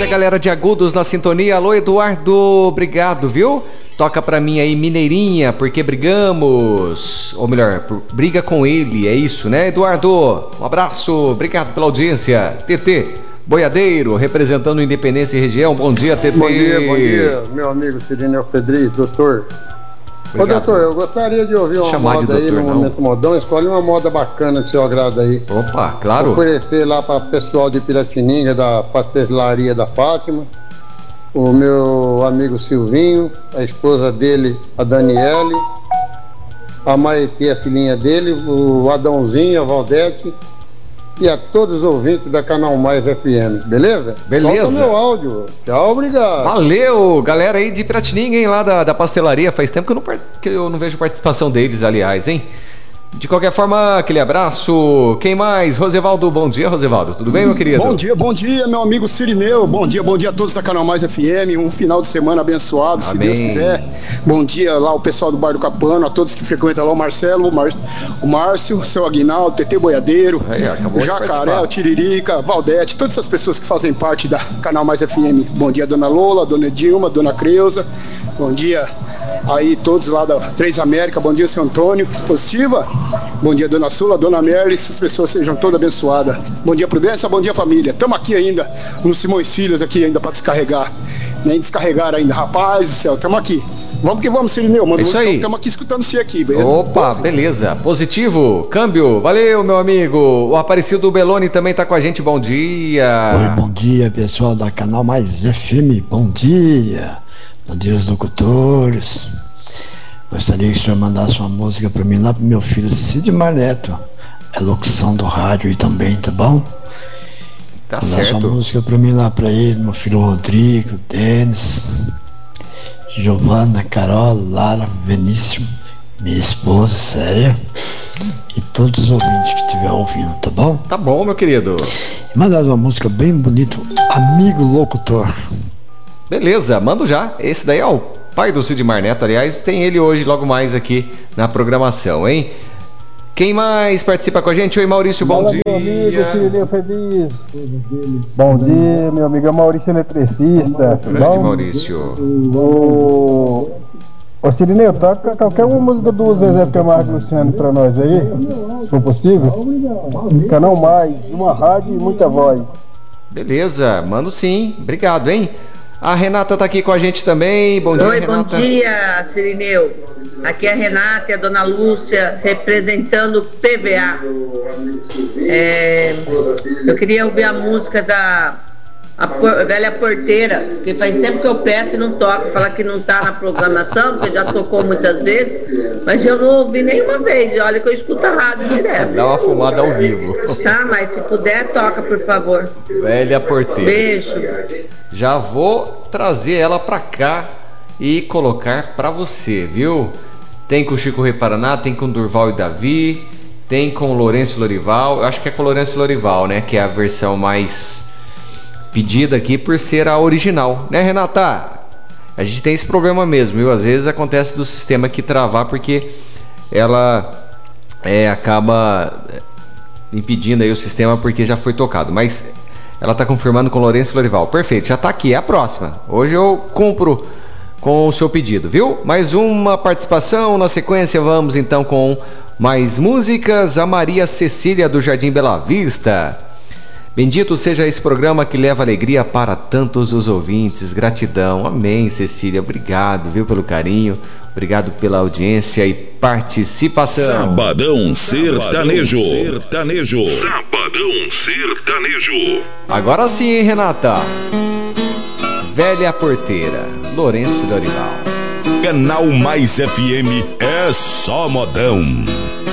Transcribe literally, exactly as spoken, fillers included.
Olha a galera de Agudos na sintonia. Alô, Eduardo, obrigado, viu? Toca pra mim aí, Mineirinha, porque brigamos. Ou melhor, briga com ele, é isso, né, Eduardo? Um abraço, obrigado pela audiência. T T Boiadeiro, representando Independência e região. Bom dia, T T. Bom dia, bom dia, meu amigo Cirineu Pedri, doutor. Obrigado. Ô, doutor, eu gostaria de ouvir uma Chamar moda aí no não. Momento Modão. Escolhe uma moda bacana de seu agrado aí. Opa, claro. Vou oferecer lá para o pessoal de Piratininga, da pastelaria da Fátima, o meu amigo Silvinho, a esposa dele, a Daniele, a Maetê, a filhinha dele, o Adãozinho, a Valdete, e a todos os ouvintes da Canal Mais F M, beleza? Beleza. Solta meu áudio. Tchau, obrigado. Valeu, galera aí de Piratininga, hein, lá da, da pastelaria. Faz tempo que eu, não, que eu não vejo participação deles, aliás, hein? De qualquer forma, aquele abraço. Quem mais? Rosevaldo, bom dia, Rosevaldo. Tudo bem, meu querido? Bom dia, bom dia, meu amigo Cirineu. Bom dia, bom dia a todos da Canal Mais F M. Um final de semana abençoado, Amém. Se Deus quiser. Bom dia lá o pessoal do Bar do Capano, a todos que frequentam lá, o Marcelo, o, Mar... o Márcio, o seu Aguinaldo, o T T Boiadeiro, Aí, o Jacaré, o Tiririca, Valdete, todas essas pessoas que fazem parte da Canal Mais F M. Bom dia, dona Lola, dona Dilma, dona Creuza. Bom dia aí todos lá da Três América. Bom dia, seu Antônio Positiva. Bom dia, dona Sula, dona Merle, essas pessoas sejam todas abençoadas. Bom dia, Prudência, bom dia, família. Estamos aqui ainda, no Simões Filhos aqui ainda para descarregar. Nem descarregar ainda. Rapaz do céu, estamos aqui. Vamos que vamos, Cirineu. Manda música, estamos aqui escutando você aqui, beleza? Opa, Poxa. Beleza. Positivo, câmbio. Valeu, meu amigo. O Aparecido Beloni também está com a gente. Bom dia. Oi, bom dia, pessoal da Canal Mais F M. Bom dia. Bom dia, os locutores. Gostaria que o senhor mandasse uma música para mim lá pro meu filho Sidmar Neto. É locução do rádio aí também, tá bom? Tá Mandasse certo. uma música para mim lá para ele, meu filho Rodrigo, Denis, Giovana, Carol, Lara, Vinícius, minha esposa, Célia, e todos os ouvintes que estiver ouvindo, tá bom? Tá bom, meu querido. Mandar uma música bem bonita, Amigo Locutor. Beleza, mando já. Esse daí é o pai do Sidmar Neto, aliás, tem ele hoje logo mais aqui na programação, hein? Quem mais participa com a gente? Oi, Maurício, bom Fala, dia. Meu amigo, Cirineu Feliz. Bom dia, meu amigo, é Maurício Eletricista. Grande Maurício. Ô, ô Cirineu, toca qualquer uma música do Zezé Camargo e Luciano pra nós aí, se for possível. Canal Mais, uma rádio e muita voz. Beleza, mando sim. Obrigado, hein? A Renata tá aqui com a gente também. Bom dia, Oi, Renata. bom dia, Cirineu. Aqui é a Renata e a dona Lúcia, representando o P V A. É, eu queria ouvir a música da a por, Velha Porteira, que faz tempo que eu peço e não toco. Fala que não tá na programação, porque já tocou muitas vezes, mas eu não ouvi nenhuma vez. Olha que eu escuto a rádio direto. Dá uma fumada ao vivo. Tá, mas se puder, toca, por favor. Velha Porteira. Beijo. Já vou trazer ela pra cá e colocar pra você, viu? Tem com o Chico Rei Paraná, tem com o Durval e Davi, tem com o Lourenço Lorival. Eu acho que é com o Lourenço Lorival, né? Que é a versão mais pedida aqui por ser a original, né, Renata? A gente tem esse problema mesmo, viu? Às vezes acontece do sistema aqui travar porque ela é, acaba impedindo aí o sistema porque já foi tocado, mas ela tá confirmando com o Lourenço Lorival. Perfeito, já tá aqui, é a próxima. Hoje eu cumpro com o seu pedido, viu? Mais uma participação, na sequência vamos então com mais músicas. A Maria Cecília do Jardim Bela Vista. Bendito seja esse programa que leva alegria para tantos os ouvintes. Gratidão. Amém, Cecília. Obrigado, viu, pelo carinho. Obrigado pela audiência e participação. Sabadão Sertanejo. Sertanejo. Sabadão Sertanejo. Agora sim, Renata. Velha Porteira, Lourenço Lorival. Canal Mais F M é só modão.